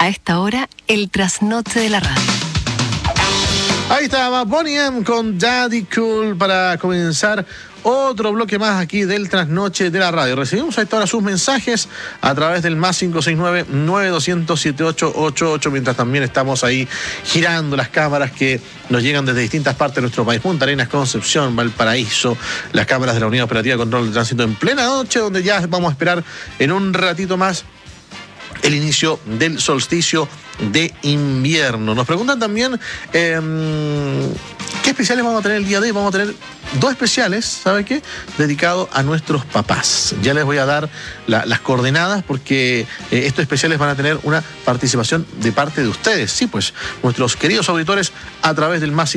A esta hora, el trasnoche de la radio. Ahí estaba Bonnie M con Daddy Cool para comenzar otro bloque más aquí del trasnoche de la radio. Recibimos a esta hora sus mensajes a través del más 569-9200-7888, mientras también estamos ahí girando las cámaras que nos llegan desde distintas partes de nuestro país. Punta Arenas, Concepción, Valparaíso, las cámaras de la Unidad Operativa de Control de Tránsito en plena noche, donde ya vamos a esperar en un ratito más el inicio del solsticio de invierno. Nos preguntan también qué especiales vamos a tener el día de hoy. Vamos a tener dos especiales, ¿sabe qué? Dedicados a nuestros papás. Ya les voy a dar las coordenadas porque estos especiales van a tener una participación de parte de ustedes. Sí, pues, nuestros queridos auditores a través del más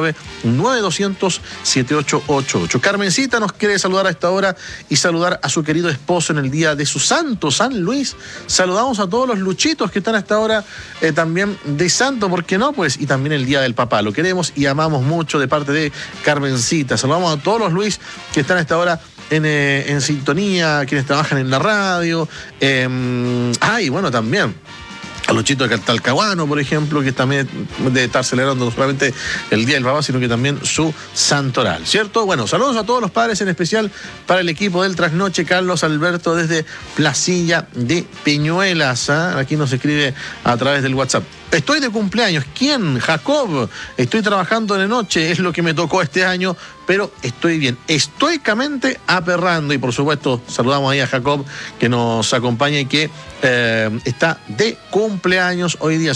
569-9200-7888. Carmencita nos quiere saludar a esta hora y saludar a su querido esposo en el día de su santo, San Luis. Saludamos a todos los luchitos que están a esta hora también de santo, ¿por qué no? Pues, y también el día del papá. Lo queremos y amamos mucho de parte de Carmencita. Saludamos a todos los Luis que están a esta hora en sintonía, quienes trabajan en la radio. Y bueno, también a los chitos de Talcahuano, por ejemplo, que también debe estar celebrando no solamente el Día del Papá, sino que también su santoral, ¿cierto? Bueno, saludos a todos los padres, en especial para el equipo del Trasnoche, Carlos Alberto desde Placilla de Peñuelas. Aquí nos escribe a través del WhatsApp. Estoy de cumpleaños. ¿Quién? Jacob. Estoy trabajando de noche, es lo que me tocó este año, pero estoy bien, estoicamente aperrando. Y por supuesto, saludamos ahí a Jacob, que nos acompaña y que está de cumpleaños hoy día.